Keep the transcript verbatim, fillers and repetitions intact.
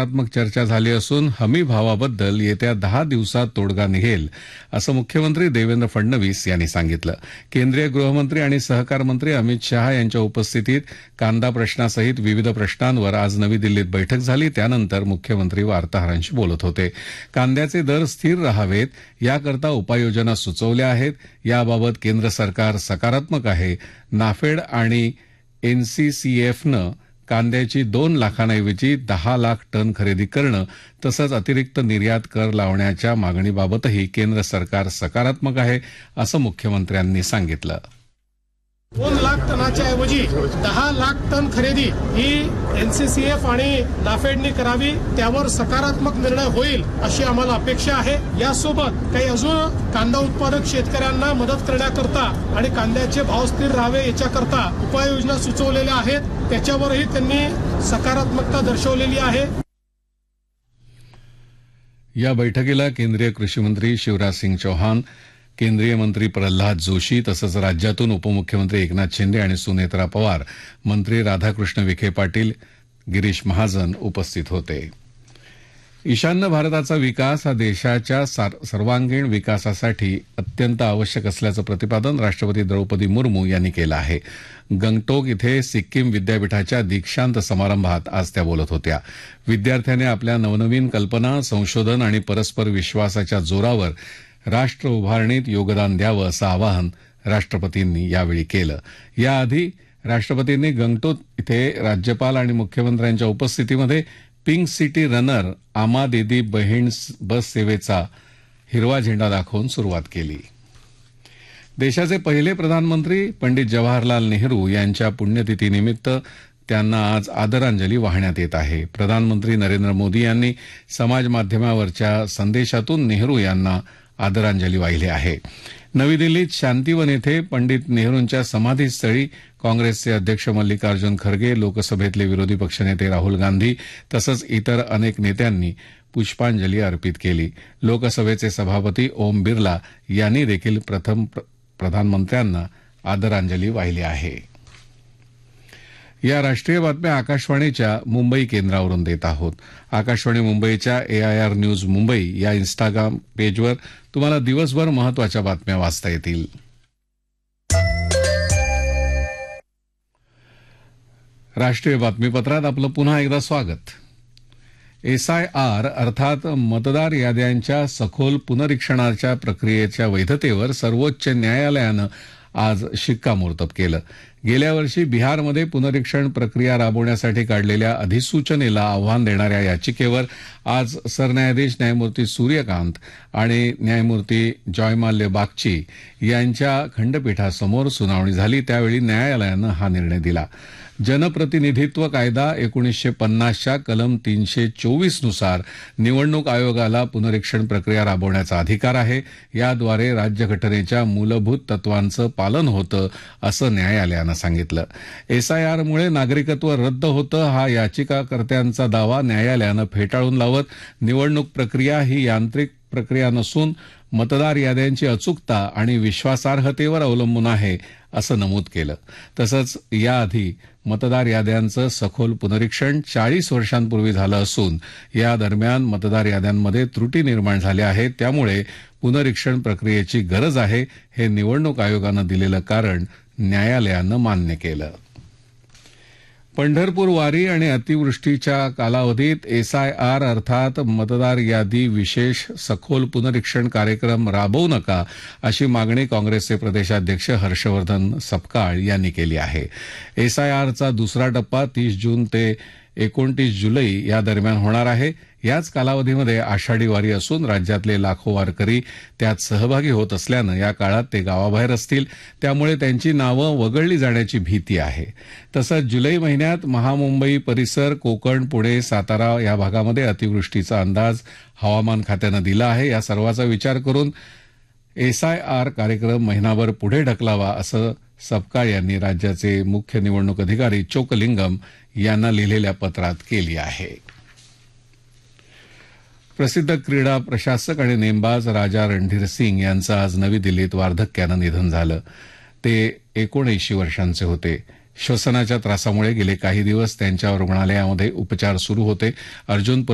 सकारात्मक चर्चा झाली असून हमी भावाबद्दल येत्या दहा दिवसात तोडगा निघेल असं मुख्यमंत्री देवेंद्र फडणवीस यांनी सांगितलं. केंद्रीय गृहमंत्री आणि सहकार मंत्री अमित शहा यांच्या उपस्थितीत कांदा प्रश्नासहित विविध प्रश्नांवर आज नवी दिल्लीत बैठक झाली. त्यानंतर मुख्यमंत्री वार्ताहरांशी बोलत होते. कांद्याचे दर स्थिर राहावेत याकरता उपाययोजना सुचवल्या आहेत. याबाबत केंद्र सरकार सकारात्मक आहे. नाफेड आणि एनसीसीएफनं कांद्याची दोन लाखांऐवजी दहा लाख टन खरेदी करणं तसंच अतिरिक्त निर्यात कर लावण्याच्या मागणीबाबतही केंद्र सरकार सकारात्मक आहे असं मुख्यमंत्र्यांनी सांगितलं. दोन लाख टनाच्या ऐवजी दहा लाख टन खरेदी ही एनसीसीएफ आणि नाफेडने करावी, त्यावर सकारात्मक निर्णय होईल अशी आम्हाला अपेक्षा आहे. यासोबत काही अजून कांदा उत्पादक शेतकऱ्यांना मदत करण्याकरता आणि कांद्याचे भाव स्थिर राहावे याच्याकरता उपाययोजना सुचवलेल्या आहेत. त्याच्यावरही त्यांनी सकारात्मकता दर्शवलेली आहे. या बैठकीला केंद्रीय कृषी मंत्री शिवराज सिंग चौहान, केंद्रीय मंत्री प्रल्हाद जोशी तसंच राज्यातून उपमुख्यमंत्री एकनाथ शिंदे आणि सुनेत्रा पवार, मंत्री राधाकृष्ण विखे पाटील, गिरीश महाजन उपस्थित होते. ईशान्य भारताचा विकास हा देशाच्या सर्वांगीण विकासासाठी अत्यंत आवश्यक असल्याचं प्रतिपादन राष्ट्रपती द्रौपदी मुर्मू यांनी केलं आहे. गंगटोक इथे सिक्कीम विद्यापीठाच्या दीक्षांत समारंभात आज त्या बोलत होत्या. विद्यार्थ्यांनी आपल्या नवनवीन कल्पना, संशोधन आणि परस्पर विश्वासाच्या जोरावर राष्ट्र उभारणीत योगदान द्यावं असं आवाहन राष्ट्रपतींनी यावेळी केलं. याआधी राष्ट्रपतींनी गंगटोक इथे राज्यपाल आणि मुख्यमंत्र्यांच्या उपस्थितीमध्ये पिंक सिटी रनर आमा दीदी बहीण बस सेवेचा हिरवा झेंडा दाखवून सुरुवात केली. देशाचे पहिले प्रधानमंत्री पंडित जवाहरलाल नेहरू यांच्या पुण्यतिथीनिमित्त त्यांना आज आदरांजली वाहण्यात येत आहे. प्रधानमंत्री नरेंद्र मोदी यांनी समाजमाध्यमावरच्या संदेशातून नेहरू यांना आदरांजली वाहिली आहे. नवी दिल्लीत शांतीवन येथे पंडित नेहरूंच्या समाधीस्थळी काँग्रेसचे अध्यक्ष मल्लिकार्जुन खरगे, लोकसभेतले विरोधी पक्षनेते राहुल गांधी तसंच इतर अनेक नेत्यांनी पुष्पांजली अर्पित केली. लोकसभेचे सभापती ओम बिर्ला यांनी देखील प्रथम प्रधानमंत्र्यांना आदरांजली वाहिली आहे. या राष्ट्रीय बातम्या आकाशवाणीच्या मुंबई केंद्रावरून देत आहोत. आकाशवाणी मुंबईच्या एआयआर न्यूज मुंबई या इन्स्टाग्राम पेजवर तुम्हाला दिवसभर महत्वाच्या बातम्या वाचता येतील. राष्ट्रीय बातमीपत्रात आपलं पुन्हा एकदा स्वागत. एसआयआर अर्थात मतदार याद्यांच्या सखोल पुनरीक्षणाच्या प्रक्रियेच्या वैधतेवर सर्वोच्च न्यायालयानं आज शिक्कामोर्तब केलं. गेल्या वर्षी बिहारमध्ये पुनरीक्षण प्रक्रिया राबवण्यासाठी काढलेल्या अधिसूचनेला आव्हान देणाऱ्या याचिकेवर आज सरन्यायाधीश न्यायमूर्ती सूर्यकांत आणि न्यायमूर्ती जॉयमाल्य बागची यांच्या खंडपीठासमोर सुनावणी झाली. त्यावेळी न्यायालयानं हा निर्णय दिला. जनप्रतिनिधित्व कायदा एकोणीसशे पन्नासच्या कलम तीनशे चोवीस नुसार निवडणूक आयोगाला पुनरीक्षण प्रक्रिया राबवण्याचा अधिकार आहे. याद्वारे राज्यघटनेच्या मूलभूत तत्वांचं पालन होतं असं न्यायालयानं सांगितलं. एसआयआरमुळे नागरिकत्व रद्द होतं हा याचिकाकर्त्यांचा दावा न्यायालयानं फेटाळून लावत निवडणूक प्रक्रिया ही यांत्रिक प्रक्रिया नसून मतदार याद्यांची अचूकता आणि विश्वासार्हतेवर अवलंबून आहे असं नमूद केलं. तसंच याआधी मतदार याद्यांचं सखोल पुनरीक्षण चाळीस वर्षांपूर्वी झालं असून या दरम्यान मतदार याद्यांमध्ये त्रुटी निर्माण झाल्या आहेत. त्यामुळे पुनरीक्षण प्रक्रियेची गरज आहे हे निवडणूक आयोगानं दिलेलं कारण न्यायालयानं मान्य केलं. पंढरपूर वारी आणि अतिवृष्टीच्या कालावधीत एसआयआर अर्थात मतदार यादी विशेष सखोल पुनरीक्षण कार्यक्रम राबवू नका अशी मागणी काँग्रेसचे प्रदेशाध्यक्ष हर्षवर्धन सपकाळ यांनी केली आहे. एसआयआरचा दुसरा टप्पा तीस जून ते एकोणतीस जुलै या दरम्यान होणार आहे. याच कालावधीमध्ये आषाढी वारी असून राज्यातले लाखो वारकरी त्यात सहभागी होत असल्यानं या काळात ते गावाबाहेर असतील. त्यामुळे त्यांची नावं वगळली जाण्याची भीती आहे. तसंच जुलै महिन्यात महामुंबई परिसर, कोकण, पुणे, सातारा या भागामध्ये अतिवृष्टीचा अंदाज हवामान खात्यानं दिला आहे. या सर्वाचा विचार करून एसआयआर कार्यक्रम महिनाभर पुढे ढकलावा असं सपकाळ यांनी राज्याचे मुख्य निवडणूक अधिकारी चोकलिंगम यांना लिहिलेल्या पत्रात केली आहे. प्रसिद्ध क्रीडा प्रशासक आणि नेमबाज राजा रणधीर सिंग यांचं आज नवी दिल्लीत वार्धक्यानं निधन झालं. ते एकोणऐंशी वर्षांचे होते. श्वसनाच्या त्रासामुळे गेले काही दिवस त्यांच्यावर रुग्णालयामध्ये उपचार सुरू होते. अर्जुन